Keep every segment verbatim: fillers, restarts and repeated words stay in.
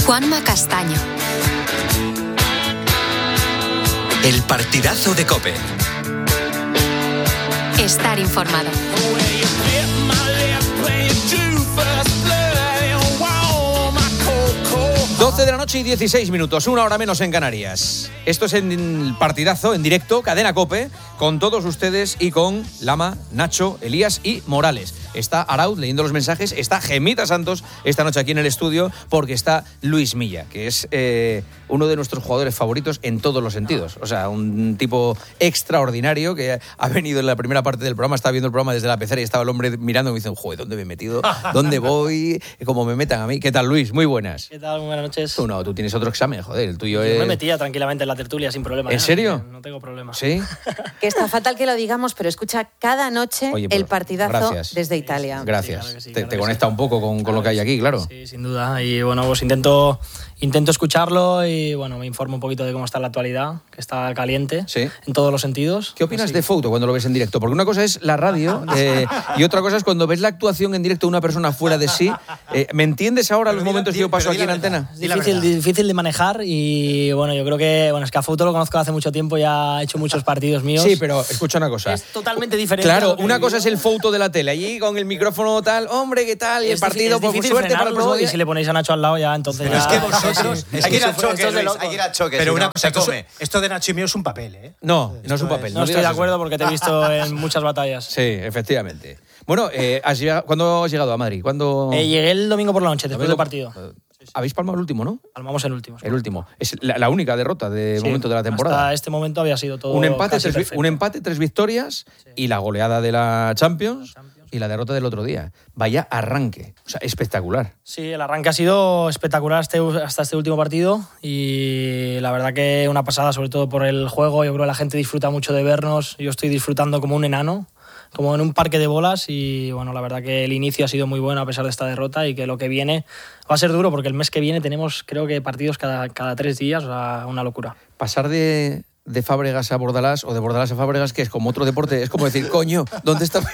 Juanma Castaño. El partidazo de COPE. Estar informado. doce de la noche y dieciséis minutos, una hora menos en Canarias. Esto es en el partidazo, en directo, Cadena COPE, con todos ustedes y con Lama, Nacho, Elías y Morales. Está Arauz leyendo los mensajes, está Gemita Santos esta noche aquí en el estudio, porque está Luis Milla, que es eh, uno de nuestros jugadores favoritos en todos los sentidos. O sea, un tipo extraordinario que ha venido en la primera parte del programa, estaba viendo el programa desde la pecera y estaba el hombre mirando y me dice, joder, ¿dónde me he metido? ¿Dónde voy? ¿Cómo me metan a mí? ¿Qué tal, Luis? Muy buenas. ¿Qué tal? Buenas noches. Tú no, tú tienes otro examen, joder, el tuyo Yo es... me metía tranquilamente en la tertulia sin problema. ¿En ¿eh? serio? No tengo problema. ¿Sí? Que está fatal que lo digamos, pero escucha cada noche Oye, pues, el partidazo gracias. desde Italia. Gracias. Sí, claro que sí, te claro te que conecta sí. un poco con, con lo que hay aquí, claro. Sí, sin duda. Y bueno, pues intento, intento escucharlo y bueno, me informo un poquito de cómo está la actualidad, que está caliente Sí. en todos los sentidos. ¿Qué opinas Así. de Fouto cuando lo ves en directo? Porque una cosa es la radio eh, y otra cosa es cuando ves la actuación en directo de una persona fuera de sí. Eh, ¿Me entiendes ahora los momentos que yo paso aquí en antena? Es difícil, difícil de manejar y bueno, yo creo que, bueno, es que a Fouto lo conozco hace mucho tiempo, ya ha hecho muchos partidos míos. Sí, pero escucha una cosa. Es totalmente diferente. a Claro, lo que una he cosa es vivido. el Fouto de la tele, allí con el micrófono tal, hombre, ¿qué tal? Y el Es partido, difícil- pues es difícil suerte para el frenarlo, próximo día. y si le ponéis a Nacho al lado ya, entonces Pero ya... es que vosotros... Sí, sí. hay que ir al Esto- choque, esto es de Luis, locos. hay que ir al choque. Pero si una no, cosa, se come. esto, esto de Nacho y mío es un papel, ¿eh? No, no es un papel. No, estoy de digas acuerdo eso. porque te he visto en muchas batallas. Sí, efectivamente. Bueno, eh, has llegado, ¿cuándo has llegado a Madrid? ¿Cuándo... Eh, llegué el domingo por la noche, después del Domingo- partido. Habéis palmado el último, ¿no? Palmamos el último. El último. Es la, la única derrota de Sí, momento de la temporada. Hasta este momento había sido todo Un empate, casi tres, vi- perfecto. un empate, tres victorias y la goleada de la Champions y la derrota del otro día. Vaya arranque. O sea, espectacular. Sí, el arranque ha sido espectacular este- hasta este último partido y la verdad que una pasada, sobre todo por el juego. Yo creo que la gente disfruta mucho de vernos. Yo estoy disfrutando como un enano, como en un parque de bolas y bueno, la verdad que el inicio ha sido muy bueno a pesar de esta derrota y que lo que viene va a ser duro porque el mes que viene tenemos creo que partidos cada, cada tres días, o sea, una locura. Pasar de, de Fábregas a Bordalás o de Bordalás a Fábregas, que es como otro deporte, es como decir, coño, ¿dónde estaba?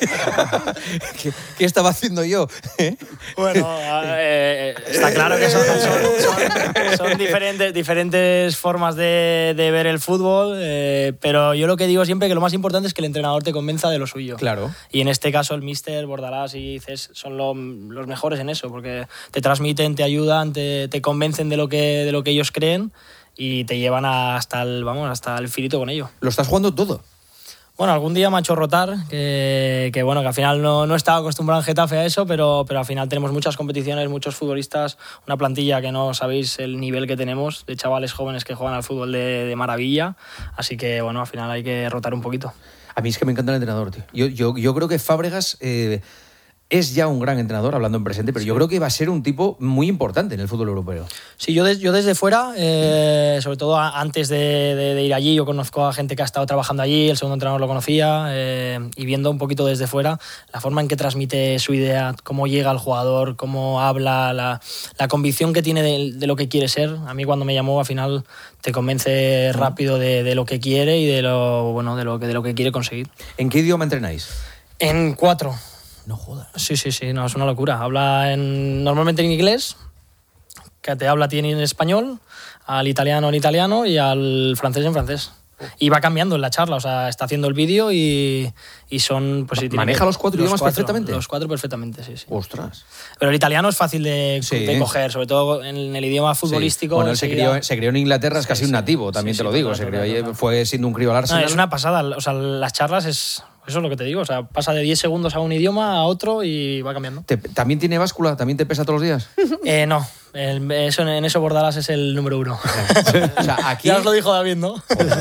¿Qué, qué estaba haciendo yo? ¿Eh? Bueno, eh, está claro que son, son- son- son diferentes, diferentes formas de, de ver el fútbol, eh, pero yo lo que digo siempre que lo más importante es que el entrenador te convenza de lo suyo. Claro. Y en este caso el míster, Bordalás y Cés son lo- los mejores en eso, porque te transmiten, te ayudan, te, te convencen de lo que, de lo que ellos creen y te llevan hasta el, vamos, hasta el finito con ello. Lo estás jugando todo. Bueno, algún día me ha hecho rotar, que, que bueno, que al final no, no estaba acostumbrado en Getafe a eso, pero, pero al final tenemos muchas competiciones, muchos futbolistas, una plantilla que no sabéis el nivel que tenemos de chavales jóvenes que juegan al fútbol de, de maravilla, así que bueno, al final hay que rotar un poquito. A mí es que me encanta el entrenador, tío. Yo, yo, yo creo que Fábregas eh, es ya un gran entrenador, hablando en presente, pero yo creo que va a ser un tipo muy importante en el fútbol europeo. Sí, yo, des- yo desde fuera, eh, sobre todo a- antes de, de- de ir allí, yo conozco a gente que ha estado trabajando allí, el segundo entrenador lo conocía, eh, y viendo un poquito desde fuera la forma en que transmite su idea, cómo llega al jugador, cómo habla, la, la convicción que tiene de, de lo que quiere ser. A mí cuando me llamó, al final te convence rápido de, de lo que quiere y de lo, bueno, de lo que, de lo que quiere conseguir. ¿En qué idioma entrenáis? En cuatro. No jodas. Sí, sí, sí, no, es una locura. Habla en, normalmente en inglés, que te habla tiene en español, al italiano en italiano y al francés en francés. Y va cambiando en la charla, o sea, está haciendo el vídeo y, y son... Pues, sí, tiene ¿Maneja que- los cuatro idiomas perfectamente? Los cuatro perfectamente, sí, sí. Ostras. Pero el italiano es fácil de, Sí. de coger, sobre todo en el idioma futbolístico. Sí. Bueno, él se enseguida- crió, se crió en Inglaterra, es casi Sí, un sí. nativo, también Sí, te sí, lo digo. total, Se crió total, ahí, total. fue siendo un crío al No, Arsenal. es una pasada, o sea, las charlas es... Eso es lo que te digo, o sea, pasa de diez segundos a un idioma a otro y va cambiando. ¿Te- ¿También tiene báscula? ¿También te pesa todos los días? Eh, no, el- eso, en eso Bordalás es el número uno. O sea, aquí... Ya os lo dijo David, ¿no?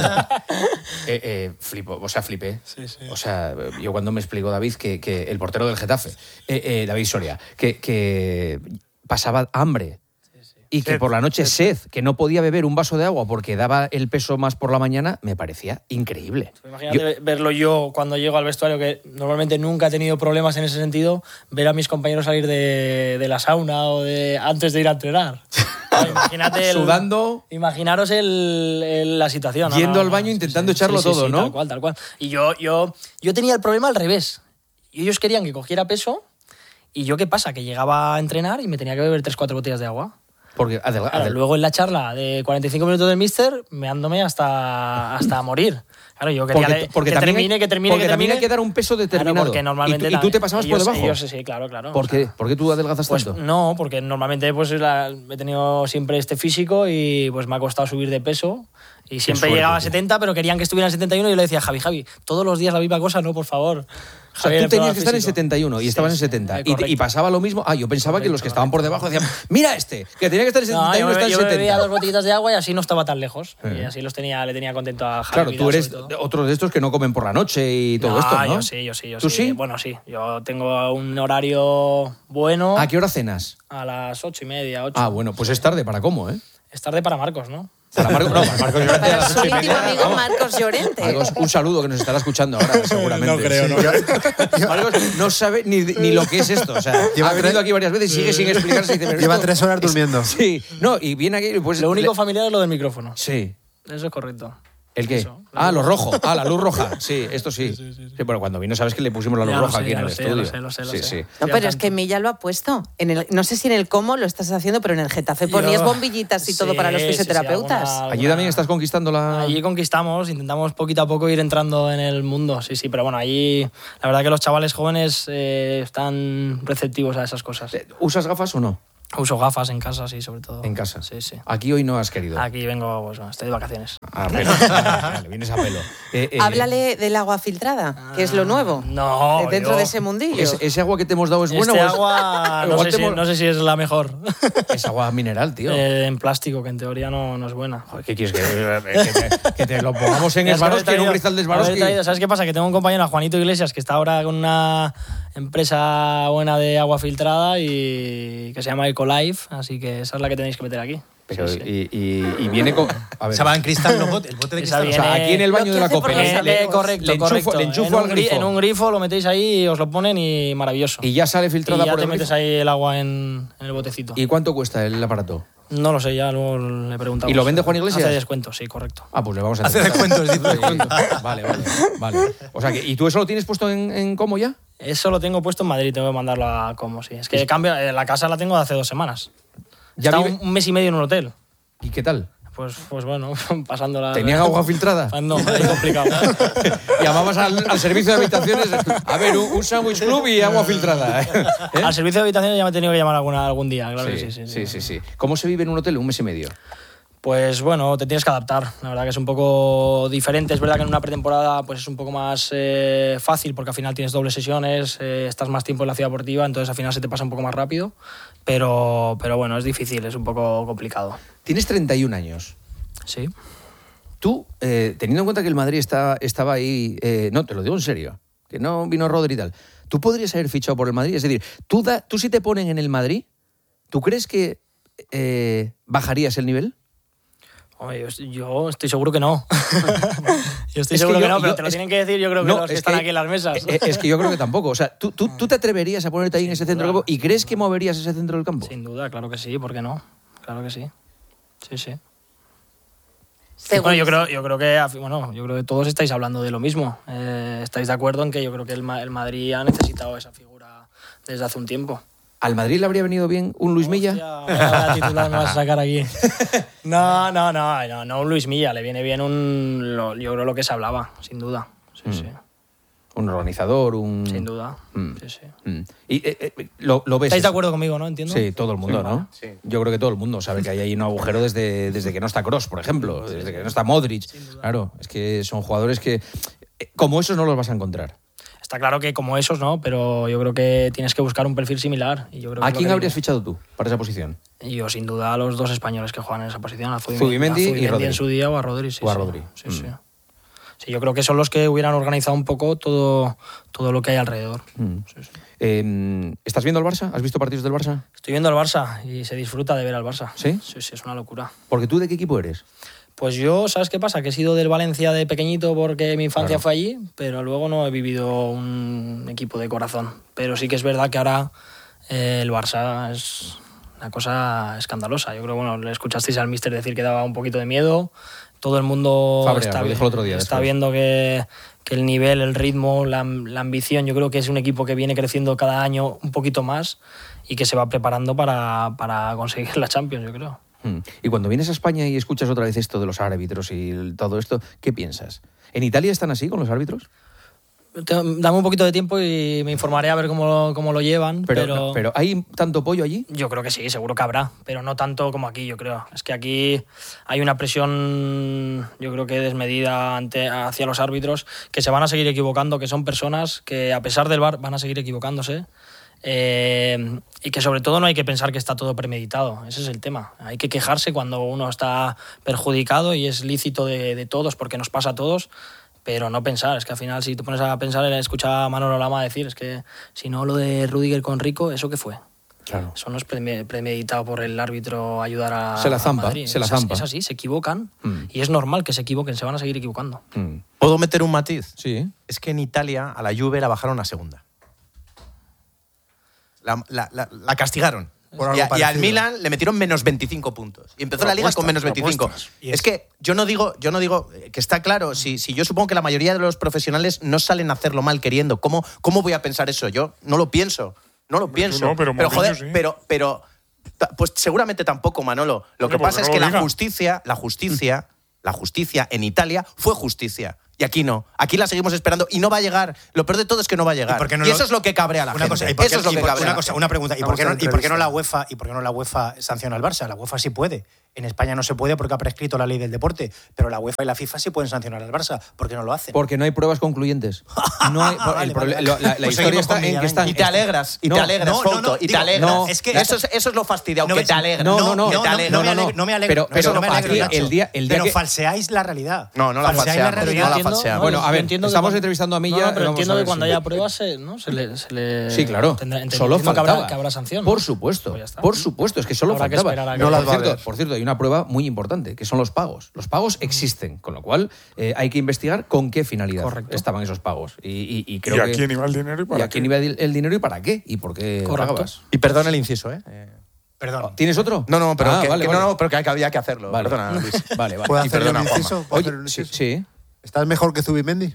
Eh, eh, flipo, o sea, flipé. Sí, sí. O sea, yo cuando me explicó David que, que el portero del Getafe, eh, eh, David Soria, que, que pasaba hambre y que por la noche sed, que no podía beber un vaso de agua porque daba el peso más por la mañana, me parecía increíble. Imagínate Yo- verlo yo cuando llego al vestuario, que normalmente nunca he tenido problemas en ese sentido, ver a mis compañeros salir de, de la sauna o de antes de ir a entrenar. Claro, imagínate el- Sudando. Imaginaros el, el- la situación. ¿no? Yendo No, al no, baño sí, intentando sí, echarlo sí, sí, todo, sí, ¿no? Tal cual, tal cual. Y yo, yo, yo tenía el problema al revés. Y ellos querían que cogiera peso y yo, ¿qué pasa? Que llegaba a entrenar y me tenía que beber tres, cuatro botellas de agua. Porque adelga- Claro, adel- luego en la charla de cuarenta y cinco minutos del míster, meándome hasta, hasta morir. Claro, yo quería porque, le- porque que también termine, hay, que termine, porque que también termine. hay que dar un peso determinado. Claro, porque normalmente ¿Y tú, y tú te pasabas ellos, por debajo? ellos, sí, claro, claro. ¿Por o sea, qué? ¿Por qué tú adelgazas Pues tanto? no, porque normalmente pues la- he tenido siempre este físico y pues me ha costado subir de peso y siempre suerte, llegaba a tío. setenta, pero querían que estuviera en setenta y uno y yo le decía, Javi, Javi, todos los días la misma cosa, no, por favor. O sea, Javi, tú el tenías problema que estar en físico. setenta y uno y Sí, estabas en sí, setenta. eh, Y, correcto. y pasaba lo mismo. Ah, yo pensaba que los que estaban por debajo decían, mira este, que tenía que estar en No, setenta y yo uno, me, está en yo me bebía dos setenta. botellitas de agua y así no estaba tan lejos. Eh. Y así los tenía, le tenía contento a Javi. Claro, Vidal, tú eres sobre todo. otro de estos que no comen por la noche y todo esto, ¿no? yo sí, yo sí, yo ¿Tú sí? Bueno, sí. Yo tengo un horario bueno ¿A qué hora cenas? a las ocho y media, ocho. Ah, bueno, pues es tarde para cómo, ¿eh? Es tarde para Marcos, ¿no? Para Marcos, no, para Marcos Llorente a Para las su ocho y íntimo media, amigo vamos. Marcos Llorente. Marcos, un saludo que nos estará escuchando ahora, seguramente. No creo, Sí. no. Marcos no sabe ni, ni lo que es esto. O sea, Lleva ha venido tres- aquí varias veces y sigue sin explicarse. Y dice, pero Lleva esto tres horas es- durmiendo. Sí, no, y viene aquí y pues... Lo único le- familiar es lo del micrófono. Sí. Eso es correcto. ¿El qué? Eso, la Ah, lo luz. rojo. Ah, la luz roja. Sí, esto sí. Sí, bueno, cuando vino sabes que le pusimos la luz Ya lo roja sé, aquí ya en el lo sé, estudio. lo sé, lo sé, lo sí, sé. sí. No, Ya pero es tanto. que Milla lo ha puesto. En el, no sé si en el cómo lo estás haciendo, pero en el Getafe Yo- ponías bombillitas y todo Sí, para los sí, sí, fisioterapeutas. alguna- Allí también estás conquistando la... Allí conquistamos, intentamos poquito a poco ir entrando en el mundo, sí, sí, pero bueno, allí la verdad que los chavales jóvenes eh, están receptivos a esas cosas. ¿Usas gafas o no? Uso gafas en casa, sí, sobre todo. En casa. Sí, sí. Aquí hoy no has querido. Aquí vengo, pues bueno, estoy de vacaciones. A pelo. Vale, vienes a pelo. Eh, eh, Háblale del agua filtrada, que es lo nuevo. No, Eh, Dentro yo- de ese mundillo. ¿Ese, ese agua que te hemos dado es buena Este o es, agua no igual sé, te si, hemos- no sé si es la mejor. es agua mineral, tío? Eh, en plástico, que en teoría no, no es buena. Joder, ¿qué quieres? Que, que te, que te lo pongamos en Es que Swarovski, haber en un traído- cristal de haber Swarovski. traído- ¿Sabes qué pasa? Que tengo un compañero, a Juanito Iglesias, que está ahora con una empresa buena de agua filtrada y que se llama Ecolife, así que esa es la que tenéis que meter aquí. Pero, Sí, sí. Y, y- y viene con... A ver. Se va en cristal, los botes, el bote de Esa cristal. O sea, viene- aquí en el baño Lo de que la hace por Cope. los le- amigos. Eh, correcto, le enchufo, correcto. le enchufo en, un al gri- grifo. en un grifo lo metéis ahí y os lo ponen y maravilloso. Y ya sale filtrada Y ya por te el metes grifo. ahí el agua en, en el botecito. ¿Y cuánto cuesta el aparato? No lo sé, ya luego le preguntamos. ¿Y lo vende Juan Iglesias? Hace descuento, sí, correcto. Ah, pues le vamos a Hace hacer. descuentos, dice Sí. descuentos. Vale, vale, vale. O sea, que, ¿y tú eso lo tienes puesto en, en cómo ya? Eso lo tengo puesto en Madrid, tengo que mandarlo a como, sí. Es que cambio, eh, la casa la tengo de hace dos semanas. Ya Está vive- un, un mes y medio en un hotel. ¿Y qué tal? Pues, pues bueno, pasándola. ¿Tenían agua filtrada? No, es complicado. Llamabas al, al servicio de habitaciones, a ver, un, un sándwich club y agua filtrada. ¿eh? Al servicio de habitaciones ya me he tenido que llamar alguna, algún día, claro que sí. Sí, sí, sí, sí. ¿Cómo se vive en un hotel un mes y medio? Pues bueno, te tienes que adaptar. La verdad que es un poco diferente. Es verdad que en una pretemporada pues es un poco más eh, fácil porque al final tienes dobles sesiones, eh, estás más tiempo en la ciudad deportiva, entonces al final se te pasa un poco más rápido. Pero, pero bueno, es difícil, es un poco complicado. Tienes treinta y un años. Sí. Tú, eh, teniendo en cuenta que el Madrid está, estaba ahí, eh, no, te lo digo en serio, que no vino Rodri y tal, ¿tú podrías haber fichado por el Madrid? Es decir, tú, da, tú si te ponen en el Madrid, ¿tú crees que eh, bajarías el nivel? Oye, yo, yo estoy seguro que no. yo estoy Es seguro que que, yo- no, pero yo- te lo es- tienen que decir yo creo que No, los que es están que- aquí en las mesas. Eh, Es que yo creo que tampoco. O sea, ¿tú, tú, tú te atreverías a ponerte ahí en ese centro del campo y crees que moverías ese centro del campo? Sin duda, claro que sí, ¿por qué no? Claro que sí. Sí, sí. Según- Bueno, yo creo, yo creo que afi- bueno, yo creo que todos estáis hablando de lo mismo. Eh, estáis de acuerdo en que yo creo que el, Ma- el Madrid ha necesitado esa figura desde hace un tiempo. ¿Al Madrid le habría venido bien un Luis Milla? Hostia, vaya titular me vas a sacar aquí. No, no, no, no, no un Luis Milla, le viene bien un lo- yo creo lo que se hablaba, sin duda. Sí, sí. Un organizador, un... Sin duda. Mm. Sí, sí. Mm. Y eh, eh, lo, lo ves. ¿Estáis de eso? acuerdo conmigo, no? Entiendo. Sí, todo el mundo, ¿no? Sí. Yo creo que todo el mundo sabe que hay ahí un agujero desde, desde que no está Kroos, por ejemplo, desde que no está Modric. Claro, es que son jugadores que eh, como esos no los vas a encontrar. Está claro que como esos, ¿no? Pero yo creo que tienes que buscar un perfil similar. Y yo creo que ¿A es lo quién que habrías viene. fichado tú para esa posición? Y yo, sin duda, a los dos españoles que juegan en esa posición, a Zubimendi, Zubimendi a y Zubimendi Rodri. en su día o a Rodri. Sí, O a sí. Rodri. Sí, Mm. sí. Sí, yo creo que son los que hubieran organizado un poco todo, todo lo que hay alrededor. Mm. Sí, sí. Eh, ¿Estás viendo al Barça? ¿Has visto partidos del Barça? Estoy viendo al Barça y se disfruta de ver al Barça. ¿Sí? Sí, sí, es una locura. Porque tú, ¿de qué equipo eres? Pues yo, ¿sabes qué pasa? Que he sido del Valencia de pequeñito porque mi infancia Claro. fue allí, pero luego no he vivido un equipo de corazón. Pero sí que es verdad que ahora eh, el Barça es una cosa escandalosa. Yo creo, bueno, le escuchasteis al míster decir que daba un poquito de miedo. Todo el mundo Fábregas, está, lo dijo el otro día, está después. viendo que, que el nivel, el ritmo, la, la ambición, yo creo que es un equipo que viene creciendo cada año un poquito más y que se va preparando para, para conseguir la Champions, yo creo. Mm. Y cuando vienes a España y escuchas otra vez esto de los árbitros y el- todo esto, ¿qué piensas? ¿En Italia están así con los árbitros? Te- Dame un poquito de tiempo y me informaré a ver cómo lo, cómo lo llevan, Pero, pero... no, pero ¿hay tanto pollo allí? Yo creo que sí, seguro que habrá, pero no tanto como aquí, yo creo. Es que aquí hay una presión, yo creo que desmedida ante, hacia los árbitros, que se van a seguir equivocando, que son personas que a pesar del V A R van a seguir equivocándose. Eh, y que sobre todo no hay que pensar que está todo premeditado, ese es el tema. Hay que quejarse cuando uno está perjudicado y es lícito de, de todos porque nos pasa a todos, pero no pensar. Es que al final si te pones a pensar, escucha a Manolo Lama decir, es que si no lo de Rüdiger con Rico, ¿eso qué fue? Claro. Eso no es preme- premeditado por el árbitro ayudar a Se la zampa, a Madrid. se la es, así- zampa. es así, se equivocan Mm. y es normal que se equivoquen, se van a seguir equivocando. Mm. ¿Puedo meter un matiz? Sí. Es que en Italia a la Juve la bajaron a segunda. La, la- la- la castigaron. Por algo Y, a- y al parecido. Milan le metieron menos veinticinco puntos. Y empezó la liga con menos Propuestas, veinticinco. propuestas. Es, es que yo no digo, yo no digo eh, que está claro. Si, si yo supongo que la mayoría de los profesionales no salen a hacerlo mal queriendo, ¿cómo, cómo voy a pensar eso? Yo no lo pienso. No lo pienso. no, pero Mourinho joder, sí. pero, pero. ta- Pues seguramente tampoco, Manolo. Lo Oye, que pues pasa que es no que lo la diga. justicia, la justicia, la justicia en Italia fue justicia. Y aquí no. Aquí la seguimos esperando y no va a llegar. Lo peor de todo es que no va a llegar. ¿Y por qué no y lo- eso es lo que cabrea a la Una gente. cosa, ¿y por qué- eso es lo y que por- cabrea a una, la cosa, gente. una pregunta, ¿y por, Vamos qué no, a la ¿y por qué no la entrevista. UEFA y por qué no la UEFA sanciona al Barça? La UEFA sí puede. En España no se puede porque ha prescrito la ley del deporte, pero la UEFA y la FIFA sí pueden sancionar al Barça. ¿Por qué no lo hacen? Porque no hay pruebas concluyentes. No hay, Vale, el vale, proble- vale. lo- la, la Pues historia seguimos está con en que Villareño. están... Y te alegras, y No, te alegras, no, no, Fouto, no, y te digo, alegras. no, es que- eso, es, eso es lo fastidiado, No que me- te alegras. no, no, no, que no, te no, alegras. no me no, no. alegro, no me alegro. Pero- no, pero no me aquí alegro, Nacho. el día- el día Pero que- falseáis la realidad. No, no la Falseáis falseamos, la no realidad. la entiendo- falseamos. Bueno, a ver, entiendo que estamos cuando- entrevistando a Milla, No, no, pero vamos entiendo a ver que cuando si- haya pruebas se, ¿no? se le... Se le Sí, claro. tendrá- entiendo- Solo entiendo que faltaba. habrá, que habrá sanción. Por ¿no? supuesto. Pues ya está. Por supuesto, es que solo Habrá que faltaba. esperar a que- Pero No por, las va a cierto, ver. por cierto, hay una prueba muy importante, que son los pagos. Los pagos existen, con lo cual eh, hay que investigar con qué finalidad Correcto. estaban esos pagos. Y, y- y creo ¿Y a que- quién iba el dinero y para ¿Y a quién qué? iba el, el dinero y para qué? ¿Y por qué Correcto. pagabas? Y perdón el inciso, ¿eh? Eh, Perdón. ¿Tienes otro? No, no, pero, Ah, que, vale, que vale. no, no, pero que había que hacerlo. Vale. Perdona, Luis. Vale, vale. ¿Puedo Y hacer perdona, un inciso? ¿Puedo hacer un Oye, sí, inciso? sí. ¿Estás mejor que Zubimendi?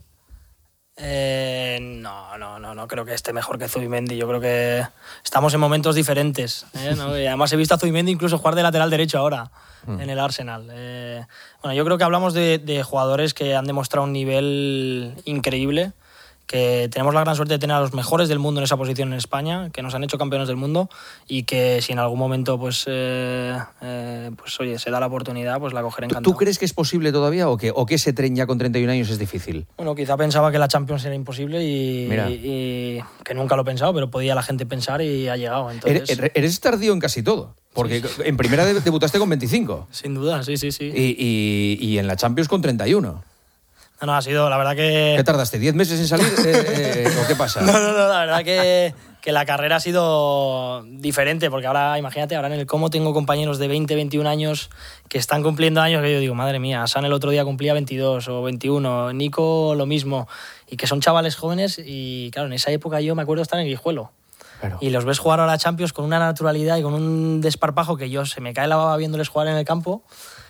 Eh, no, no, no, no creo que esté mejor que Zubimendi. Yo creo que estamos en momentos diferentes, ¿eh? ¿No? Y además he visto a Zubimendi incluso jugar de lateral derecho ahora en el Arsenal. Eh, bueno, yo creo que hablamos de, de jugadores que han demostrado un nivel increíble, que tenemos la gran suerte de tener a los mejores del mundo en esa posición en España, que nos han hecho campeones del mundo y que si en algún momento pues, eh, eh, pues oye, se da la oportunidad, pues la cogeré ¿Tú, encantado. tú crees que es posible todavía o que, o que ese tren ya con treinta y un años es difícil? Bueno, quizá pensaba que la Champions era imposible y, Mira. y que nunca lo he pensado, pero podía la gente pensar y ha llegado. Entonces, Eres, eres tardío en casi todo. Porque en primera de- debutaste con veinticinco sin duda, sí, sí, sí. y, y- y en la Champions con treinta y uno. No, no, ha sido, la verdad que... ¿Qué tardaste? ¿diez meses en salir? Eh, eh, ¿O qué pasa? No, no, no, la verdad que, que la carrera ha sido diferente, porque ahora, imagínate, ahora en el Como tengo compañeros de veinte, veintiún años que están cumpliendo años que yo digo, madre mía, San el otro día cumplía veintidós o veintiuno, Nico lo mismo, y que son chavales jóvenes y claro, en esa época yo me acuerdo de estar en Guijuelo. Claro. Y los ves jugar a la Champions con una naturalidad y con un desparpajo que yo se me cae la baba viéndoles jugar en el campo.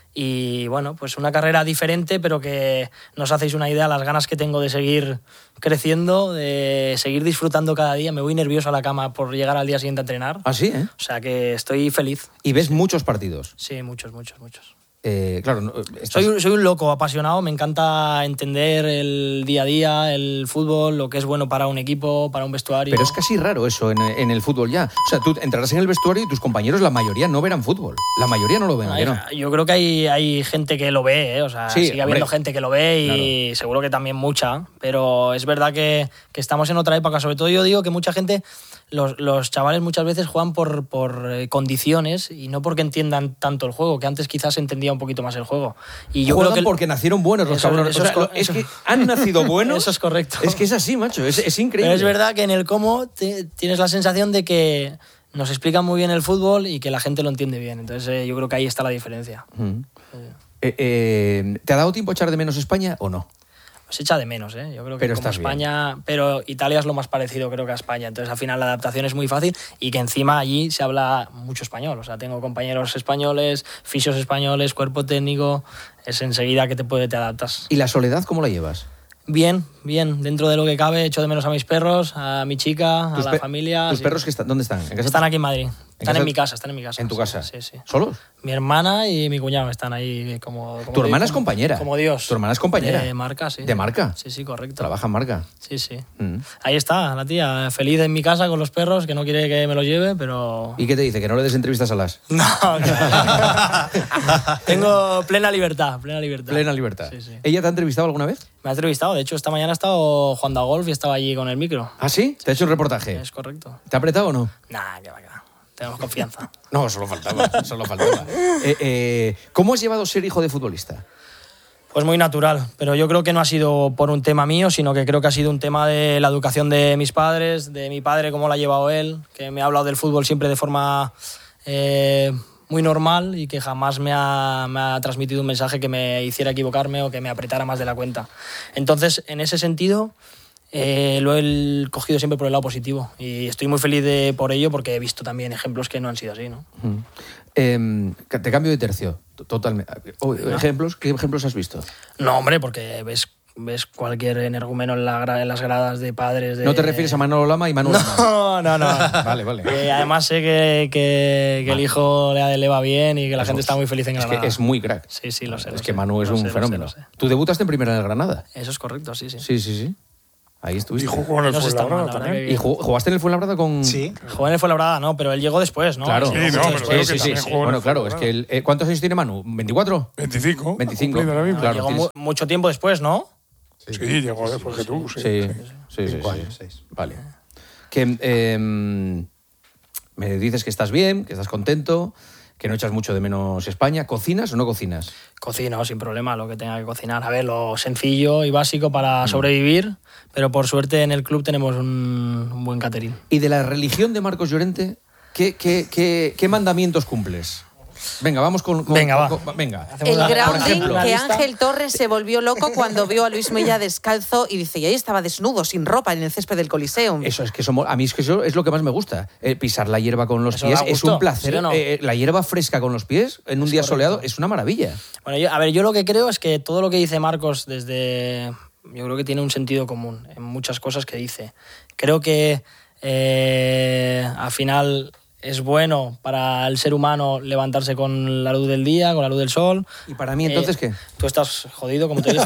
Y bueno, pues una carrera diferente, pero que no os hacéis una idea las ganas que tengo de seguir creciendo, de seguir disfrutando cada día. Me voy nervioso a la cama por llegar al día siguiente a entrenar. Ah, sí, ¿eh? O sea que estoy feliz. Y ves muchos partidos. Sí, muchos, muchos, muchos. Eh, claro, no, estás- Soy, un- soy un loco apasionado, me encanta entender el día a día, el fútbol, lo que es bueno para un equipo, para un vestuario. Pero es casi raro eso en, en el fútbol ya. O sea, tú entrarás en el vestuario y tus compañeros, la mayoría, no verán fútbol. La mayoría no lo ven, ¿a que no? Yo creo que hay, hay gente que lo ve, ¿eh? O sea, Sí, sigue hombre. habiendo gente que lo ve y seguro que también mucha, pero es verdad que, que estamos en otra época. Sobre todo yo digo que mucha gente, los, los chavales muchas veces juegan por, por eh, condiciones y no porque entiendan tanto el juego, que antes quizás se entendía un poquito más el juego. Y yo Juegan creo que porque nacieron buenos los Eso- cabrones. eso O sea, es co- lo- es eso- que han nacido buenos. Eso es correcto. Es que es así, macho. Es, es increíble. Pero es verdad que en el cómo te- tienes la sensación de que nos explican muy bien el fútbol y que la gente lo entiende bien. Entonces eh, yo creo que ahí está la diferencia. Mm. Eh, eh, ¿Te ha dado tiempo a echar de menos España o no? Se echa de menos, ¿eh? Yo creo que Pero como estás bien. España, pero Italia es lo más parecido creo que a España. Entonces al final la adaptación es muy fácil y que encima allí se habla mucho español. O sea, tengo compañeros españoles, fisios españoles, cuerpo técnico. Es enseguida que te puede te adaptas. ¿Y la soledad cómo la llevas? Bien, bien. Dentro de lo que cabe, echo de menos a mis perros, a mi chica, a ¿Tus la pe- familia. ¿Tus sí. perros que están, dónde están? ¿En casa? Están aquí en Madrid. Están casa? en mi casa, están en mi casa. ¿En tu casa? Sí, sí. ¿Solos? Mi hermana y mi cuñado están ahí como... como ¿Tu hermana como- es compañera? Como Dios. ¿Tu hermana es compañera? De marca, sí. ¿De marca? Sí, sí, correcto. ¿Trabaja en marca? Sí, sí. Mm. Ahí está, la tía, feliz en mi casa con los perros, que no quiere que me los lleve, pero... ¿Y qué te dice? ¿Que no le des entrevistas a las? No, que- tengo plena libertad, plena libertad. Plena libertad. Sí, sí. ¿Ella te ha entrevistado alguna vez? Me ha entrevistado, de hecho, esta mañana ha estado jugando a golf y estaba allí con el micro. ¿Ah, sí? ¿Te ha hecho un reportaje? Es correcto. ¿Te ha apretado o no? Nah, que va, que va. Tenemos confianza. No, solo faltaba, solo faltaba. Eh, eh, ¿Cómo has llevado ser hijo de futbolista? Pues muy natural, pero yo creo que no ha sido por un tema mío, sino que creo que ha sido un tema de la educación de mis padres, de mi padre, cómo lo ha llevado él, que me ha hablado del fútbol siempre de forma eh, muy normal y que jamás me ha, me ha transmitido un mensaje que me hiciera equivocarme o que me apretara más de la cuenta. Entonces, en ese sentido, eh, lo he cogido siempre por el lado positivo y estoy muy feliz de, por ello porque he visto también ejemplos que no han sido así, ¿no? Mm. Eh, te cambio de tercio, totalmente. Oh, ¿Ejemplos? ¿Qué ejemplos has visto? No, hombre, porque ves, ves cualquier energúmeno en, la gra- en las gradas de padres. De... ¿No te refieres a Manolo Lama y Manuel Lama? No, no, no. Vale, vale. Eh, además sé que, que, que el hijo le, le va bien y que la Es- gente está muy feliz en Es Granada. que es muy crack. Sí, sí, lo sé. Es lo que sé, Manu es lo un sé, lo fenómeno. sé, lo sé. ¿Tú debutaste en primera del Granada? Eso es correcto, sí, sí. Sí, sí, sí. Ahí estuviste. Y jugó en el No se está mal, Fuenlabrada la verdad también. que- ¿Y jugó- jugaste en el Fuenlabrada con...? Sí. Jugó en el Fuenlabrada, no, pero él llegó después, ¿no? Claro. Sí, no, Mucho pero después. creo Sí, que sí, sí. también jugó en Bueno, el claro, es que... el- eh, ¿Cuántos años tiene Manu? ¿veinticuatro? veinticinco. veinticinco. Cumplido ahora mismo. Claro, Llegó tienes- mu- mucho tiempo después, ¿no? Sí, llegó después que tú. Sí. Sí, sí, sí. Cinco sí. años, seis. Vale. Que eh, me dices que estás bien, que estás contento, que no echas mucho de menos España. ¿Cocinas o no cocinas? Cocino sin problema lo que tenga que cocinar. A ver, lo sencillo y básico para sobrevivir, pero por suerte en el club tenemos un, un buen catering. Y de la religión de Marcos Llorente, ¿qué, qué, qué, qué mandamientos cumples? Venga, vamos con... con- Venga, va. con- venga. El Por grounding ejemplo. que lista. Ángel Torres se volvió loco cuando vio a Luis Milla descalzo y dice, y ahí estaba desnudo, sin ropa, en el césped del Coliseum. Eso es que somos, a mí es que eso es lo que más me gusta. Eh, pisar la hierba con los Eso pies da es gusto, un placer. ¿sí o no? Eh, la hierba fresca con los pies en un Es día correcto. soleado es una maravilla. Bueno, yo, a ver, yo lo que creo es que todo lo que dice Marcos desde... Yo creo que tiene un sentido común en muchas cosas que dice. Creo que eh, al final es bueno para el ser humano levantarse con la luz del día, con la luz del sol. ¿Y para mí entonces Eh, qué? Tú estás jodido, como te dijo.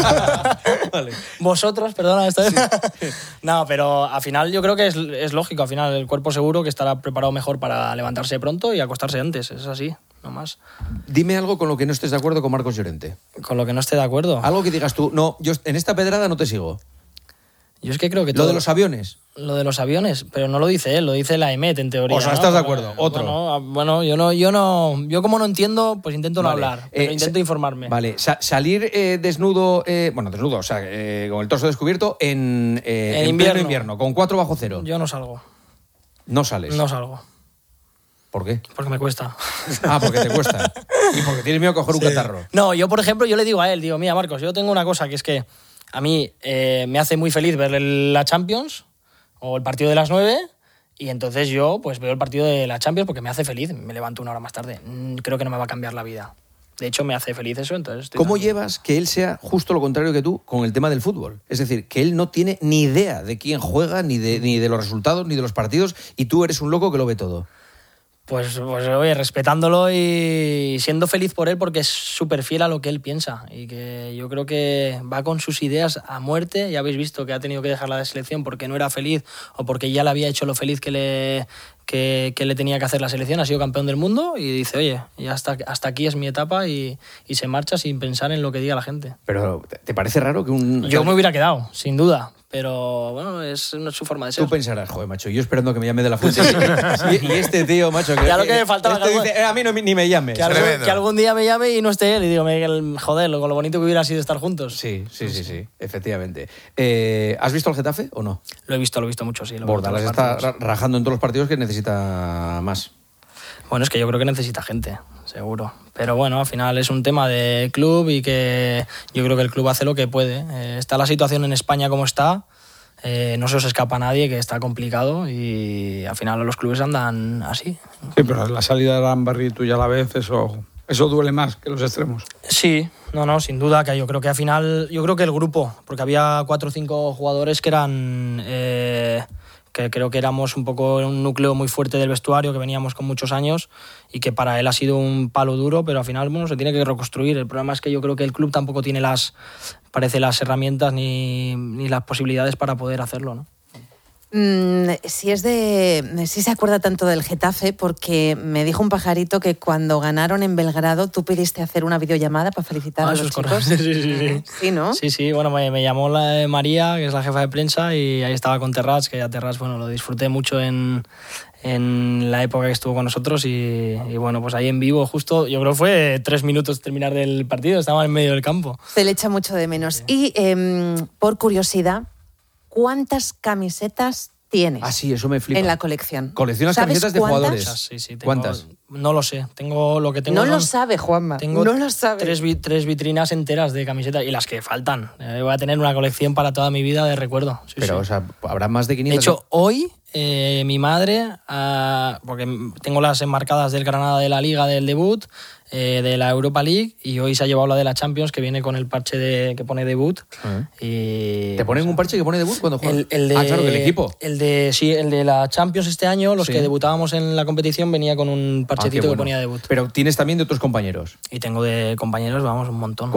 Vosotros, perdona, esto es... No, pero al final yo creo que es, es lógico. Al final el cuerpo seguro que estará preparado mejor para levantarse pronto y acostarse antes. Es así, no más. Dime algo con lo que no estés de acuerdo con Marcos Llorente. Con lo que no esté de acuerdo. Algo que digas tú, no, yo en esta pedrada no te sigo. Yo es que creo que Lo todo... de los aviones. Lo de los aviones, pero no lo dice él, lo dice la E M E T en teoría. O sea, ¿no? ¿estás de Porque, acuerdo? Otro. Bueno, ah, bueno, yo no, yo no, yo como no entiendo, pues intento no Vale. hablar, pero Eh, intento sa- informarme. Vale, Sa- salir eh, desnudo, eh, bueno, desnudo, o sea, eh, con el torso descubierto en, eh, En en invierno. pleno invierno, con cuatro bajo cero. Yo no salgo, No sales. no salgo, ¿Por qué? porque me cuesta. Ah, porque te cuesta. Y porque tienes miedo a coger un catarro. No, yo por ejemplo, yo le digo a él, digo, mira Marcos, yo tengo una cosa que es que a mí eh, me hace muy feliz ver el- la Champions o el partido de las nueve y entonces yo pues veo el partido de la Champions porque me hace feliz, me levanto una hora más tarde. Mm, Creo que no me va a cambiar la vida. De hecho, me hace feliz eso, entonces... estoy ¿Cómo tranquilo. llevas que él sea justo lo contrario que tú con el tema del fútbol? Es decir, que él no tiene ni idea de quién juega, ni de, ni de los resultados, ni de los partidos, y tú eres un loco que lo ve todo. Pues, pues oye, respetándolo y siendo feliz por él porque es súper fiel a lo que él piensa y que yo creo que va con sus ideas a muerte. Ya habéis visto que ha tenido que dejar la selección porque no era feliz o porque ya le había hecho lo feliz que le, que, que le tenía que hacer la selección. Ha sido campeón del mundo y dice, oye, ya hasta, hasta aquí es mi etapa y, y se marcha sin pensar en lo que diga la gente. Pero, ¿te- ¿te parece raro que un... Yo me hubiera quedado, sin duda. Pero bueno, es no es su forma de ser. Tú pensarás, joder, macho, yo esperando que me llame de la fuente. y, y este tío, macho, que, Ya lo que me faltaba, este que algún- dice, "Eh, a mí no, ni me llames. Que algún, Tremendo. que algún día me llame y no esté él y digo, me- el- joder, lo, con lo bonito que hubiera sido estar juntos. Sí, sí, sí, sí, efectivamente. Eh, ¿Has visto al Getafe o no? Lo he visto, lo he visto mucho, sí. Lo he visto Bordalas en los está partidos. ra- rajando en todos los partidos que necesita más. Bueno, es que yo creo que necesita gente, seguro. Pero bueno, al final es un tema de club y que yo creo que el club hace lo que puede. Eh, está la situación en España como está, eh, no se os escapa a nadie que está complicado y al final los clubes andan así. Sí, pero la salida de Lambarri tú ya la ves, eso Eso duele más que los extremos. Sí, no, no, sin duda, que yo creo que al final, yo creo que el grupo, porque había cuatro o cinco jugadores que eran, eh, que creo que éramos un poco un núcleo muy fuerte del vestuario, que veníamos con muchos años y que para él ha sido un palo duro, pero al final, bueno, se tiene que reconstruir. El problema es que yo creo que el club tampoco tiene las, parece las herramientas ni, ni las posibilidades para poder hacerlo, ¿no? Mm, si es de, si se acuerda tanto del Getafe, porque me dijo un pajarito que cuando ganaron en Belgrado tú pidiste hacer una videollamada para felicitar Ah, a eso los es chicos. correcto. Sí, sí, sí. Sí, ¿no? Sí, sí, bueno, me, me llamó la de María, que es la jefa de prensa, y ahí estaba con Terrats, que ya Terrats, bueno, lo disfruté mucho en, en la época que estuvo con nosotros y, y bueno, pues ahí en vivo justo, yo creo que fue tres minutos terminar del partido, estaba en medio del campo. Se le echa mucho de menos. Y eh, por curiosidad, ¿cuántas camisetas tienes Ah, sí, eso me flipa. en la colección? Coleccionas ¿Sabes camisetas de cuántas? jugadores. Sí, sí, tengo- ¿Cuántas? No lo sé, tengo lo que tengo. No lo son- sabe, Juanma. Tengo no lo sabe. Tres, vi- tres vitrinas enteras de camisetas y las que faltan. Eh, voy a tener una colección para toda mi vida de recuerdo. Sí, Pero, sí. o sea, habrá más de De quinientas. hecho, hoy eh, mi madre, ah, porque tengo las enmarcadas del Granada de la Liga del debut, eh, de la Europa League, y hoy se ha llevado la de la Champions, que viene con el parche de, que pone debut. Ah. Y, ¿Te ponen un parche que pone debut cuando juegas? el, el de, ah, claro, del equipo. El de, sí, el de la Champions este año, los Sí. que debutábamos en la competición, venía con un Ah, qué parchetito bueno. que ponía debut. Pero tienes también de otros compañeros. Y tengo de compañeros, vamos, un montón.